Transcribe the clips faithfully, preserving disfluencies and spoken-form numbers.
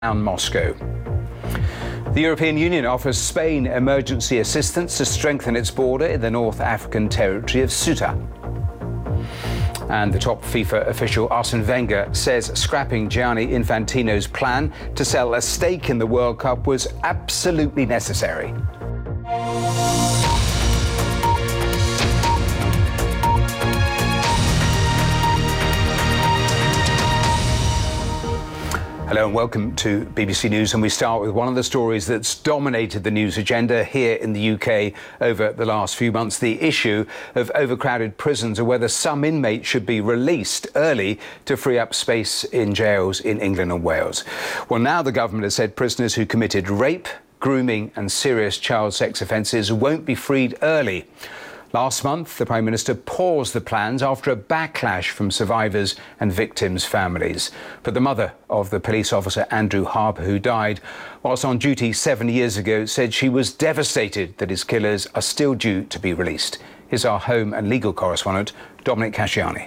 around Moscow. The European Union offers Spain emergency assistance to strengthen its border in the North African territory of Ceuta. And the top FIFA official, Arsene Wenger, says scrapping Gianni Infantino's plan to sell a stake in the World Cup was absolutely necessary. Hello and welcome to B B C News, and we start with one of the stories that's dominated the news agenda here in the U K over the last few months, the issue of overcrowded prisons and whether some inmates should be released early to free up space in jails in England and Wales. Well, now the government has said prisoners who committed rape, grooming and serious child sex offences won't be freed early. Last month, the Prime Minister paused the plans after a backlash from survivors and victims' families. But the mother of the police officer Andrew Harper, who died whilst on duty seven years ago, said she was devastated that his killers are still due to be released. Here's our home and legal correspondent, Dominic Casciani.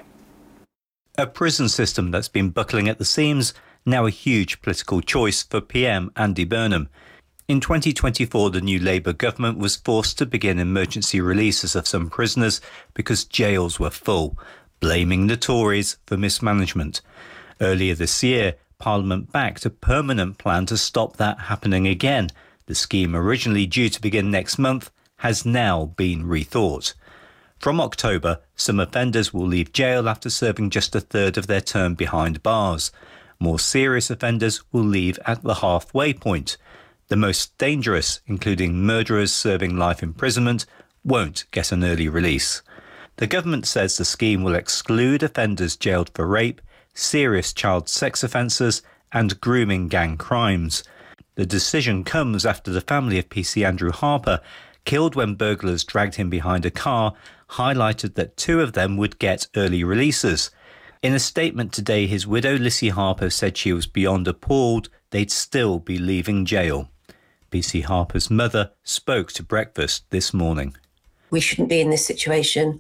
A prison system that's been buckling at the seams, now a huge political choice for P M Andy Burnham. In twenty twenty-four, the new Labour government was forced to begin emergency releases of some prisoners because jails were full, blaming the Tories for mismanagement. Earlier this year, Parliament backed a permanent plan to stop that happening again. The scheme, originally due to begin next month, has now been rethought. From October, some offenders will leave jail after serving just a third of their term behind bars. More serious offenders will leave at the halfway point. The most dangerous, including murderers serving life imprisonment, won't get an early release. The government says the scheme will exclude offenders jailed for rape, serious child sex offences and grooming gang crimes. The decision comes after the family of P C Andrew Harper, killed when burglars dragged him behind a car, highlighted that two of them would get early releases. In a statement today, his widow Lissy Harper said she was beyond appalled they'd still be leaving jail. P C Harper's mother spoke to Breakfast this morning. We shouldn't be in this situation,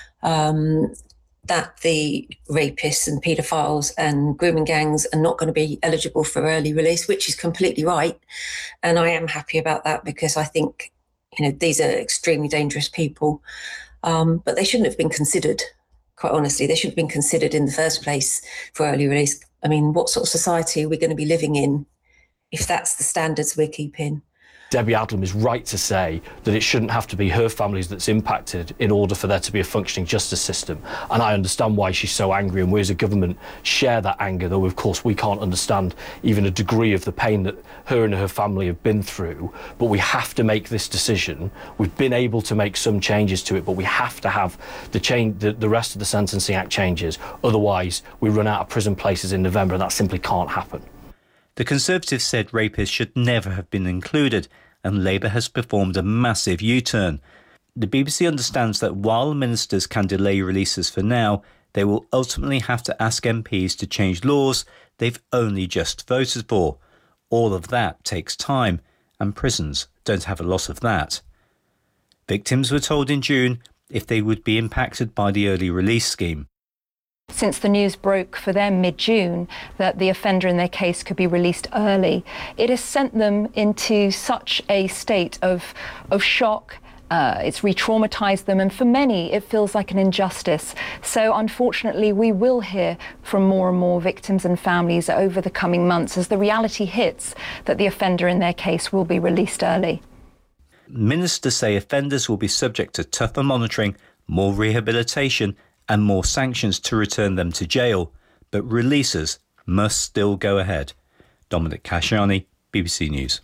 um, that the rapists and paedophiles and grooming gangs are not going to be eligible for early release, which is completely right. And I am happy about that because I think, you know, these are extremely dangerous people, um, but they shouldn't have been considered. Quite honestly, they shouldn't have been considered in the first place for early release. I mean, what sort of society are we going to be living in if that's the standards we're keeping? Debbie Adlam is right to say that it shouldn't have to be her families that's impacted in order for there to be a functioning justice system. And I understand why she's so angry, and we as a government share that anger, though of course we can't understand even a degree of the pain that her and her family have been through. But we have to make this decision. We've been able to make some changes to it, but we have to have the, change, the, the rest of the Sentencing Act changes. Otherwise, we run out of prison places in November, and that simply can't happen. The Conservatives said rapists should never have been included, and Labour has performed a massive U-turn. The B B C understands that while ministers can delay releases for now, they will ultimately have to ask M Ps to change laws they've only just voted for. All of that takes time, and prisons don't have a lot of that. Victims were told in June if they would be impacted by the early release scheme. Since the news broke for them mid-June that the offender in their case could be released early, it has sent them into such a state of, of shock. Uh, it's re-traumatised them, and for many it feels like an injustice. So unfortunately we will hear from more and more victims and families over the coming months as the reality hits that the offender in their case will be released early. Ministers say offenders will be subject to tougher monitoring, more rehabilitation and more sanctions to return them to jail, but releases must still go ahead. Dominic Casciani, B B C News.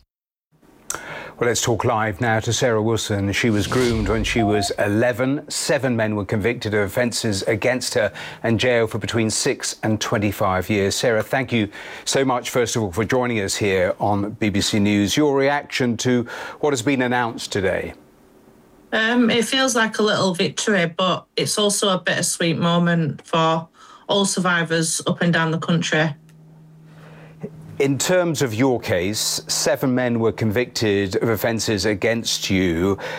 Well, let's talk live now to Sarah Wilson. She was groomed when she was eleven. Seven men were convicted of offences against her and jailed for between six and twenty-five years. Sarah, thank you so much, first of all, for joining us here on B B C News. Your reaction to what has been announced today? Um, it feels like a little victory, but it's also a bittersweet moment for all survivors up and down the country. In terms of your case, seven men were convicted of offences against you.